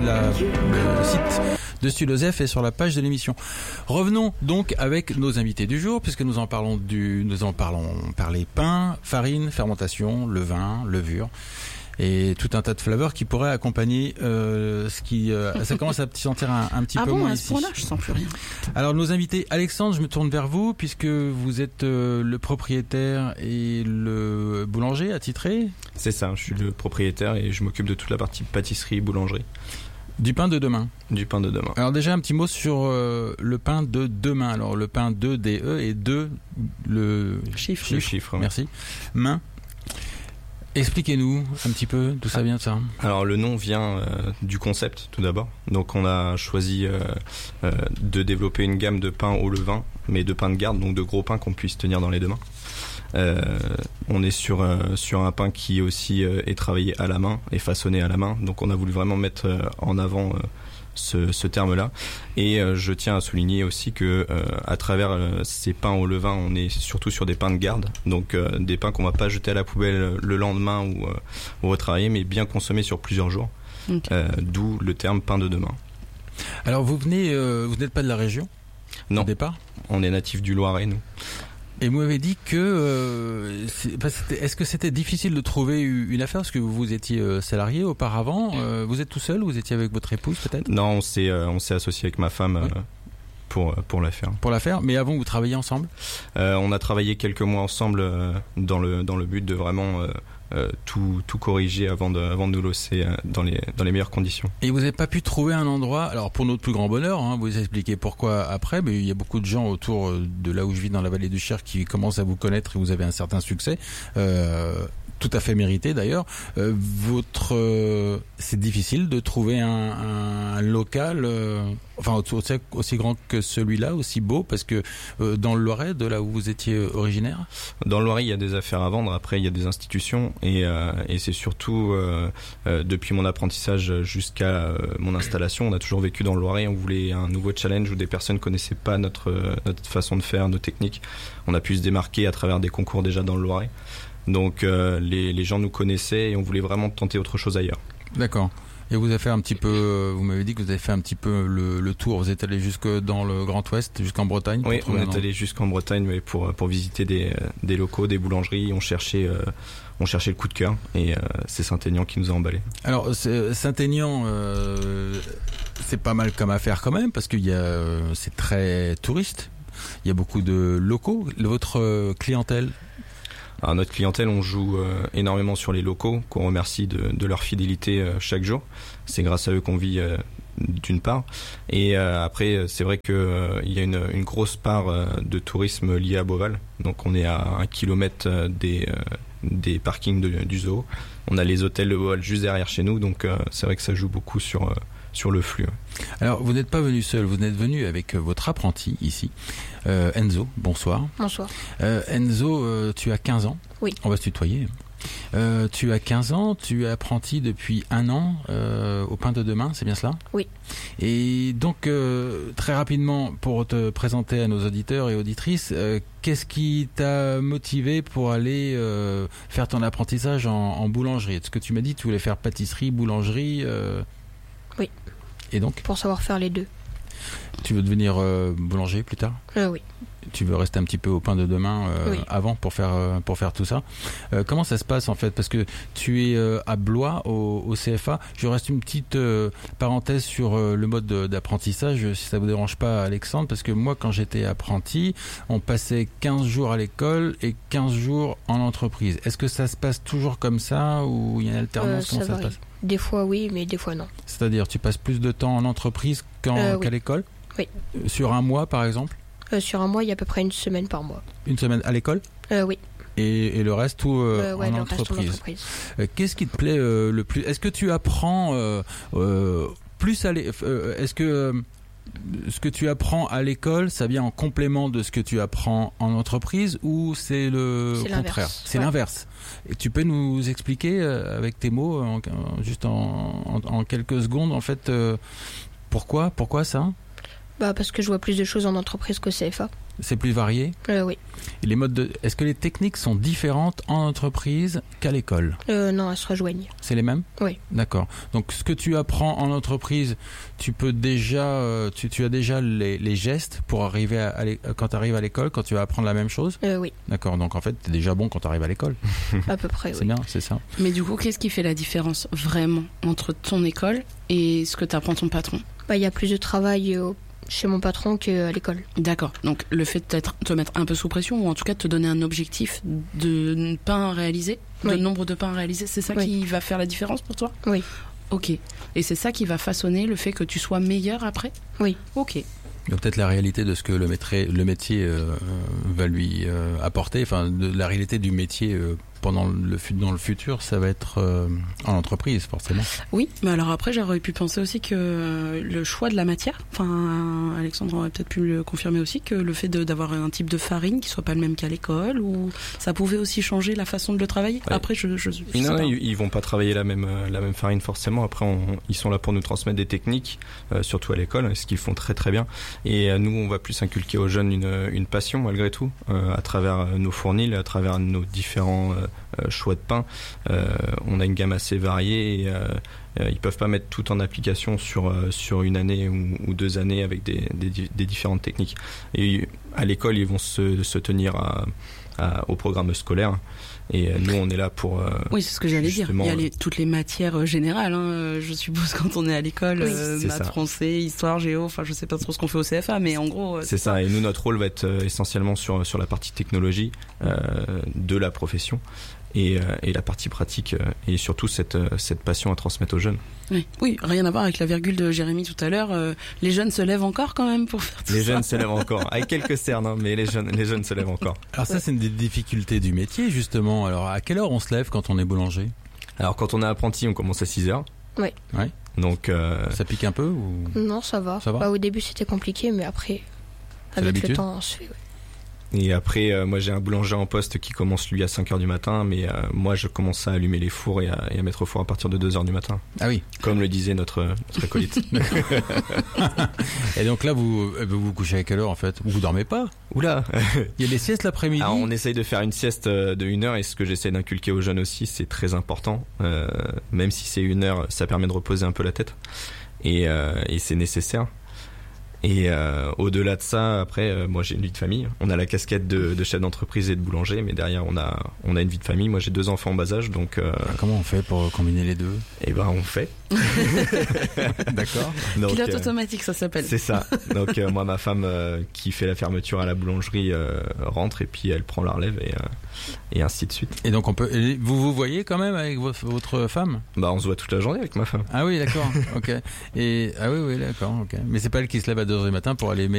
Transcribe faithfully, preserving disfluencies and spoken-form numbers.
La, le site de Sulozef est sur la page de l'émission. Revenons donc avec nos invités du jour, puisque nous en parlons du, nous en parlons par les pains, farine, fermentation, levain, levure et tout un tas de flaveurs qui pourraient accompagner euh, ce qui. Euh, ça commence à se sentir un, un petit ah peu bon, moins à ce ici. point-là, je sens plus rien. Alors nos invités, Alexandre, je me tourne vers vous puisque vous êtes euh, le propriétaire et le boulanger attitré. C'est ça, je suis le propriétaire et je m'occupe de toute la partie pâtisserie, boulangerie. Du pain de demain. Du pain de demain. Alors déjà un petit mot sur euh, le pain de demain. Alors le pain de D E et de le chiffre. Le chiffre. Merci. Main. Expliquez-nous un petit peu d'où ça vient de ça. Alors le nom vient euh, du concept tout d'abord. Donc on a choisi euh, euh, de développer une gamme de pains au levain, mais de pains de garde, donc de gros pains qu'on puisse tenir dans les deux mains. Euh, on est sur euh, sur un pain qui aussi euh, est travaillé à la main et façonné à la main. Donc on a voulu vraiment mettre euh, en avant euh, ce, ce terme-là. Et euh, je tiens à souligner aussi que euh, à travers euh, ces pains au levain, on est surtout sur des pains de garde, donc euh, des pains qu'on va pas jeter à la poubelle le lendemain ou, euh, ou retravailler, mais bien consommés sur plusieurs jours. Okay. Euh, d'où le terme pain de demain. Alors vous venez, euh, vous n'êtes pas de la région ? Non. Au départ ? On est natif du Loiret, nous. Et vous m'avez dit que euh, c'est, est-ce que c'était difficile de trouver une affaire parce que vous étiez euh, salarié auparavant, euh, vous êtes tout seul ou vous étiez avec votre épouse peut-être ? Non, on s'est euh, on s'est associé avec ma femme euh, oui. pour pour la faire. Pour la faire, mais avant vous travailliez ensemble ? euh, On a travaillé quelques mois ensemble euh, dans le dans le but de vraiment euh, Euh, tout, tout corriger avant de, avant de nous lancer euh, dans, les, dans les meilleures conditions. Et vous n'avez pas pu trouver un endroit, alors pour notre plus grand bonheur, hein, vous expliquez pourquoi après, mais il y a beaucoup de gens autour de là où je vis dans la vallée du Cher qui commencent à vous connaître et vous avez un certain succès, euh, tout à fait mérité d'ailleurs. Euh, votre, euh, c'est difficile de trouver un, un local, euh, enfin aussi, aussi grand que celui-là, aussi beau, parce que euh, dans le Loiret, de là où vous étiez originaire ? Dans le Loiret, il y a des affaires à vendre. Après, il y a des institutions. Et, euh, et c'est surtout euh, euh, depuis mon apprentissage jusqu'à euh, mon installation, on a toujours vécu dans le Loiret. On voulait un nouveau challenge où des personnes connaissaient pas notre euh, notre façon de faire, nos techniques. On a pu se démarquer à travers des concours déjà dans le Loiret. Donc euh, les les gens nous connaissaient et on voulait vraiment tenter autre chose ailleurs. D'accord. Et vous avez fait un petit peu, vous m'avez dit que vous avez fait un petit peu le, le tour. Vous êtes allé jusque dans le Grand Ouest, jusqu'en Bretagne. Oui, on est allé jusqu'en Bretagne, mais pour pour visiter des des locaux, des boulangeries. On cherchait euh, on cherchait le coup de cœur et euh, c'est Saint-Aignan qui nous a emballés. Alors Saint-Aignan, euh, c'est pas mal comme affaire quand même parce qu'il y a c'est très touriste. Il y a beaucoup de locaux. Votre clientèle? Alors notre clientèle, on joue euh, énormément sur les locaux, qu'on remercie de, de leur fidélité euh, chaque jour. C'est grâce à eux qu'on vit euh, d'une part. Et euh, après, c'est vrai qu'il euh, y a une, une grosse part euh, de tourisme lié à Beauval. Donc on est à un kilomètre euh, des, euh, des parkings de, du zoo. On a les hôtels de Beauval juste derrière chez nous, donc euh, c'est vrai que ça joue beaucoup sur... Euh, sur le flux. Alors, vous n'êtes pas venu seul, vous êtes venu avec votre apprenti ici, euh, Enzo. Bonsoir. Bonsoir. Euh, Enzo, euh, tu as quinze ans. Oui. On va se tutoyer. Euh, tu as quinze ans, tu es apprenti depuis un an euh, au pain de demain, c'est bien cela ? Oui. Et donc, euh, très rapidement, pour te présenter à nos auditeurs et auditrices, euh, qu'est-ce qui t'a motivé pour aller euh, faire ton apprentissage en, en boulangerie ? Est-ce que tu m'as dit que tu voulais faire pâtisserie, boulangerie euh... Oui. Et donc ? Pour savoir faire les deux. Tu veux devenir euh, boulanger plus tard ? euh, Oui. Tu veux rester un petit peu au pain de demain euh, oui. avant pour faire euh, pour faire tout ça. Euh, comment ça se passe en fait ? Parce que tu es euh, à Blois au, au C F A. Je reste une petite euh, parenthèse sur euh, le mode de, d'apprentissage, si ça vous dérange pas, Alexandre, parce que moi quand j'étais apprenti, on passait quinze jours à l'école et quinze jours en entreprise. Est-ce que ça se passe toujours comme ça ou il y a une alternance ? euh, Comment ça, ça se passe ? Des fois oui, mais des fois non. C'est-à-dire tu passes plus de temps en entreprise qu'en, euh, oui. qu'à l'école ? Oui. Sur un mois par exemple ? Euh, sur un mois, il y a à peu près une semaine par mois. Une semaine à l'école ? euh, Oui. Et, et le reste tout euh, euh, ouais, en, le entreprise. Reste en entreprise. Euh, qu'est-ce qui te plaît euh, le plus ? Est-ce que tu apprends euh, euh, plus à l'école euh, Est-ce que euh, ce que tu apprends à l'école, ça vient en complément de ce que tu apprends en entreprise ou c'est le c'est contraire ? l'inverse. C'est ouais. l'inverse. Et tu peux nous expliquer euh, avec tes mots, en, en, juste en, en, en quelques secondes, en fait, euh, pourquoi, pourquoi ça ? Bah parce que je vois plus de choses en entreprise qu'au C F A. C'est plus varié. Euh, oui. Et les modes de... Est-ce que les techniques sont différentes en entreprise qu'à l'école? Euh, non, elles se rejoignent. C'est les mêmes? Oui. D'accord. Donc ce que tu apprends en entreprise, tu peux déjà, euh, tu, tu as déjà les, les gestes pour arriver à, à quand tu arrives à l'école, quand tu vas apprendre la même chose? Euh, oui. D'accord. Donc en fait, tu es déjà bon quand tu arrives à l'école. À peu près, C'est oui. bien, c'est ça. Mais du coup, qu'est-ce qui fait la différence vraiment entre ton école et ce que t'apprend ton patron? Bah, il y a plus de travail euh, chez mon patron qu'à l'école. D'accord. Donc le fait de te mettre un peu sous pression, ou en tout cas de te donner un objectif de pain réalisé, de Oui. nombre de pains réalisés, c'est ça Oui. qui va faire la différence pour toi? Oui. Ok. Et c'est ça qui va façonner le fait que tu sois meilleur après? Oui. Ok. Il y a peut-être la réalité de ce que le, maîtrise, le métier euh, va lui euh, apporter, enfin de la réalité du métier euh, pendant le, dans le futur, ça va être euh, en entreprise forcément. Oui, mais alors après j'aurais pu penser aussi que le choix de la matière, enfin Alexandre aurait peut-être pu le confirmer aussi, que le fait de, d'avoir un type de farine qui soit pas le même qu'à l'école, ou ça pouvait aussi changer la façon de le travailler. Ouais. Après je, je, je Et sais non, pas. ils, ils vont pas travailler la même euh, la même farine forcément. Après, on, ils sont là pour nous transmettre des techniques, euh, surtout à l'école, ce qu'ils font très très bien. Et euh, nous, on va plus inculquer aux jeunes une, une passion malgré tout, euh, à travers nos fournils, à travers nos différents euh, euh, choix de pain. Euh, on a une gamme assez variée. Et, euh, euh, ils peuvent pas mettre tout en application sur euh, sur une année ou, ou deux années avec des, des, des différentes techniques. Et à l'école, ils vont se, se tenir à, à, au programme scolaire. Et nous, on est là pour... Euh, oui, c'est ce que j'allais dire. Il y a euh, les, toutes les matières euh, générales, hein, je suppose, quand on est à l'école, Oui, euh, c'est maths, ça. français, histoire, géo, enfin je sais pas trop ce qu'on fait au C F A, mais en gros... Euh, c'est ça. Et nous, notre rôle va être euh, essentiellement sur, sur la partie technologie euh, de la profession. Et, euh, et la partie pratique euh, et surtout cette, euh, cette passion à transmettre aux jeunes. Oui. oui, rien à voir avec la virgule de Jérémy tout à l'heure. Euh, les jeunes se lèvent encore quand même pour faire tout Les ça. jeunes se lèvent encore, avec quelques cernes, hein, mais les jeunes, les jeunes se lèvent encore. Alors ça, c'est une des difficultés du métier justement. Alors à quelle heure on se lève quand on est boulanger? Alors quand on est apprenti, on commence à six heures. Oui. Ouais. Donc euh, Ça pique un peu ou... Non, ça va. Ça va Bah, au début, c'était compliqué, mais après, C'est avec l'habitude. le temps, on se fait... ouais. et après, euh, moi j'ai un boulanger en poste qui commence lui à cinq heures du matin, mais euh, moi je commence à allumer les fours et à, et à mettre au four à partir de deux heures du matin, Ah oui. comme le disait notre, notre acolyte. Et donc là, vous vous, vous couchez à quelle heure en fait? Vous dormez pas? Oula. Il y a les siestes l'après-midi. Alors on essaye de faire une sieste euh, de une heure, et ce que j'essaie d'inculquer aux jeunes aussi, c'est très important. Euh, même si c'est une heure, ça permet de reposer un peu la tête, et, euh, et c'est nécessaire. Et euh, au-delà de ça, après, euh, moi j'ai une vie de famille. On a la casquette de, de chef d'entreprise et de boulanger, mais derrière on a on a une vie de famille. Moi j'ai deux enfants en bas âge, donc euh, Comment on fait pour combiner les deux? et ben on fait. D'accord. Donc, Pilote euh, automatique, ça s'appelle. c'est ça. Donc euh, moi ma femme euh, qui fait la fermeture à la boulangerie euh, rentre, et puis elle prend la relève, et euh, et ainsi de suite. Et donc on peut. et vous vous voyez quand même avec vo- votre femme? Bah on se voit toute la journée avec ma femme. Ah oui, d'accord. Ok. Et ah oui, oui, d'accord. Ok. Mais c'est pas elle qui se lève à deux heures du matin pour aller